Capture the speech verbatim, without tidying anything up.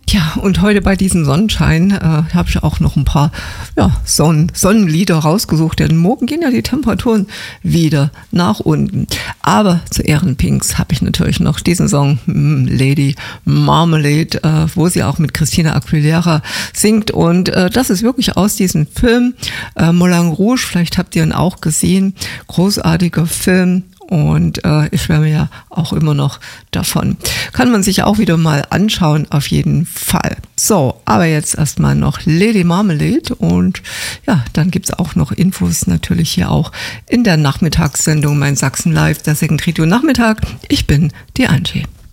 Ja, und heute bei diesem Sonnenschein äh, habe ich auch noch ein paar ja, Sonnen Sonnenlieder rausgesucht, denn morgen gehen ja die Temperaturen wieder nach unten. Aber zu Ehren Pinks habe ich natürlich noch diesen Song hm, Lady Marmalade, äh, wo sie auch mit Christina Aguilera singt. Und äh, das ist wirklich aus diesem Film äh, Moulin Rouge, vielleicht habt ihr ihn auch gesehen, großartiger Film. Und äh, ich schwärme ja auch immer noch davon. Kann man sich auch wieder mal anschauen, auf jeden Fall. So, aber jetzt erstmal noch Lady Marmalade und ja, dann gibt's auch noch Infos natürlich hier auch in der Nachmittagssendung Mein Sachsen Live, der Second Trio Nachmittag. Ich bin die Angie.